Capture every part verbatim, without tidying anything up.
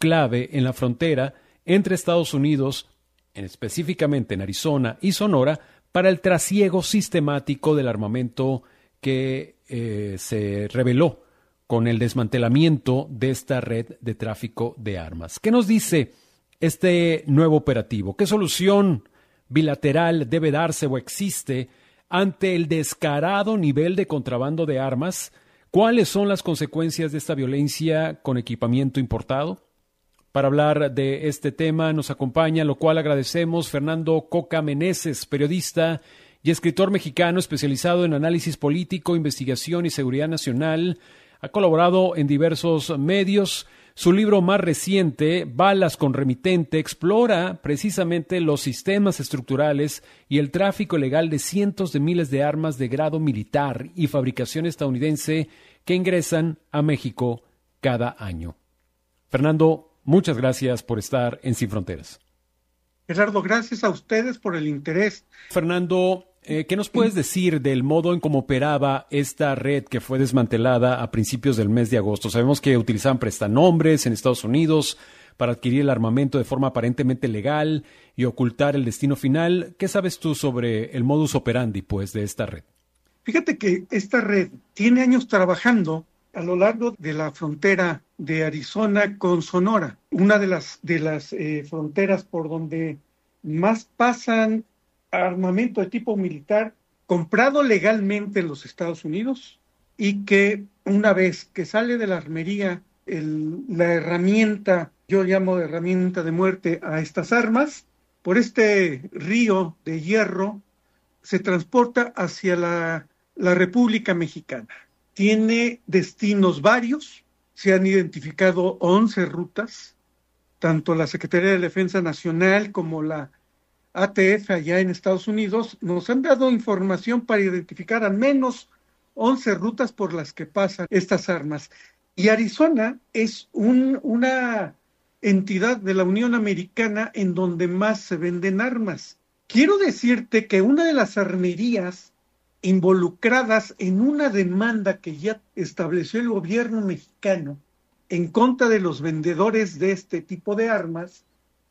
clave en la frontera entre Estados Unidos, en específicamente en Arizona y Sonora, para el trasiego sistemático del armamento que eh, se reveló con el desmantelamiento de esta red de tráfico de armas. ¿Qué nos dice este nuevo operativo? ¿Qué solución bilateral debe darse o existe ante el descarado nivel de contrabando de armas? ¿Cuáles son las consecuencias de esta violencia con equipamiento importado? Para hablar de este tema nos acompaña, lo cual agradecemos, Fernando Coca Meneses, periodista y escritor mexicano especializado en análisis político, investigación y seguridad nacional. Ha colaborado en diversos medios. Su libro más reciente, Balas con Remitente, explora precisamente los sistemas estructurales y el tráfico ilegal de cientos de miles de armas de grado militar y fabricación estadounidense que ingresan a México cada año. Fernando, muchas gracias por estar en Sin Fronteras. Gerardo, gracias a ustedes por el interés. Fernando, eh, ¿qué nos puedes decir del modo en cómo operaba esta red que fue desmantelada a principios del mes de agosto? Sabemos que utilizaban prestanombres en Estados Unidos para adquirir el armamento de forma aparentemente legal y ocultar el destino final. ¿Qué sabes tú sobre el modus operandi, pues, de esta red? Fíjate que esta red tiene años trabajando a lo largo de la frontera de Arizona con Sonora, una de las, de las eh, fronteras por donde más pasan armamento de tipo militar comprado legalmente en los Estados Unidos y que una vez que sale de la armería el, la herramienta, yo llamo de herramienta de muerte a estas armas, por este río de hierro se transporta hacia la, la República Mexicana. Tiene destinos varios, se han identificado once rutas, tanto la Secretaría de Defensa Nacional como la A T F allá en Estados Unidos nos han dado información para identificar al menos once rutas por las que pasan estas armas. Y Arizona es un, una entidad de la Unión Americana en donde más se venden armas. Quiero decirte que una de las armerías involucradas en una demanda que ya estableció el gobierno mexicano en contra de los vendedores de este tipo de armas,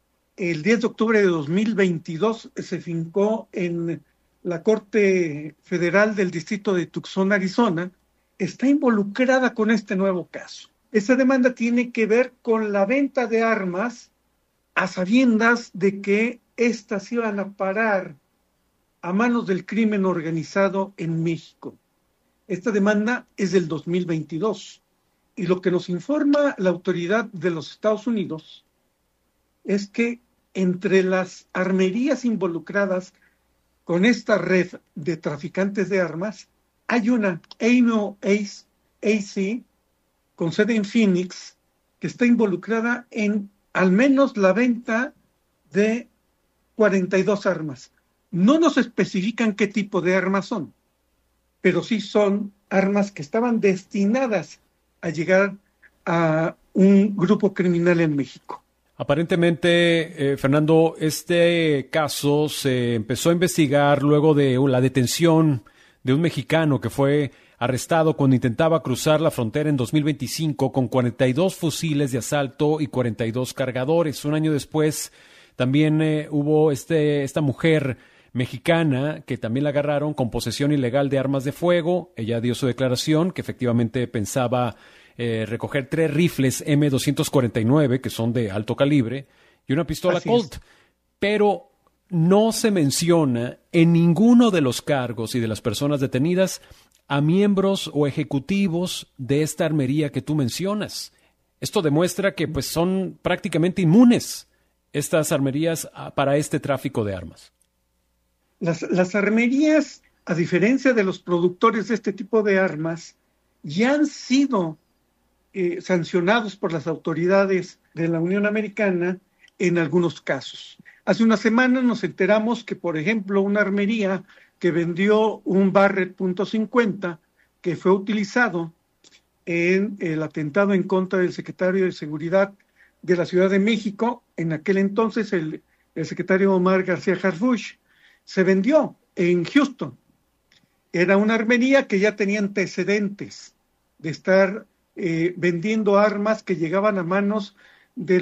el diez de octubre de dos mil veintidós se fincó en la Corte Federal del Distrito de Tucson, Arizona, está involucrada con este nuevo caso. Esta demanda tiene que ver con la venta de armas a sabiendas de que éstas iban a parar a manos del crimen organizado en México. Esta demanda es del dos mil veintidós y lo que nos informa la autoridad de los Estados Unidos es que entre las armerías involucradas con esta red de traficantes de armas hay una Ammo A C con sede en Phoenix que está involucrada en al menos la venta de cuarenta y dos armas. No nos especifican qué tipo de armas son, pero sí son armas que estaban destinadas a llegar a un grupo criminal en México. Aparentemente, eh, Fernando, este caso se empezó a investigar luego de la detención de un mexicano que fue arrestado cuando intentaba cruzar la frontera en dos mil veinticinco con cuarenta y dos fusiles de asalto y cuarenta y dos cargadores. Un año después también eh, hubo este, esta mujer mexicana que también la agarraron con posesión ilegal de armas de fuego. Ella dio su declaración que efectivamente pensaba eh, recoger tres rifles eme doscientos cuarenta y nueve que son de alto calibre y una pistola Así Colt. es. Pero no se menciona en ninguno de los cargos y de las personas detenidas a miembros o ejecutivos de esta armería que tú mencionas. Esto demuestra que pues son prácticamente inmunes estas armerías para este tráfico de armas. Las, las armerías, a diferencia de los productores de este tipo de armas, ya han sido eh, sancionados por las autoridades de la Unión Americana en algunos casos. Hace una semana nos enteramos que, por ejemplo, una armería que vendió un Barrett punto cincuenta que fue utilizado en el atentado en contra del secretario de Seguridad de la Ciudad de México, en aquel entonces el, el secretario Omar García Harfuch, se vendió en Houston. Era una armería que ya tenía antecedentes de estar eh, vendiendo armas que llegaban a manos de